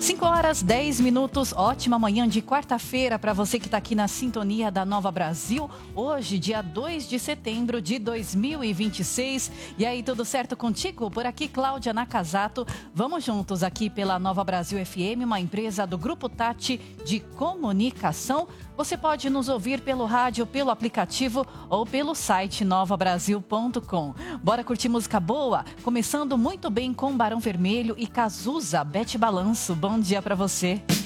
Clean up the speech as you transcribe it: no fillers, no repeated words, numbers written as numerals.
5h10. Ótima manhã de quarta-feira para você que está aqui na sintonia da Nova Brasil. Hoje, dia 2 de setembro de 2026. E aí, tudo certo contigo? Por aqui, Cláudia Nakazato. Vamos juntos aqui pela Nova Brasil FM, uma empresa do Grupo Tati de Comunicação. Você pode nos ouvir pelo rádio, pelo aplicativo ou pelo site novabrasil.com. Bora curtir música boa? Começando muito bem com Barão Vermelho e Cazuza, Bete Balanço. Bom dia para você.